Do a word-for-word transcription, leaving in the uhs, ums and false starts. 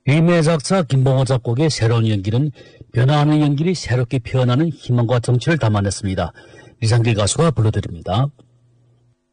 리메 작사 김봉호 작곡의 새로운 연기는 변화하는 연기를 새롭게 표현하는 희망과 정취를 담아냈습니다. 이상길 가수가 불러드립니다.